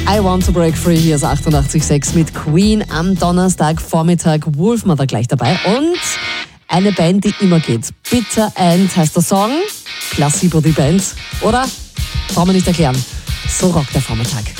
I Want to Break Free, hier ist 88.6 mit Queen am Donnerstagvormittag. Wolfmother gleich dabei und eine Band, die immer geht. Bitter End heißt der Song. Placebo die Band, oder? Brauchen wir nicht erklären. So rockt der Vormittag.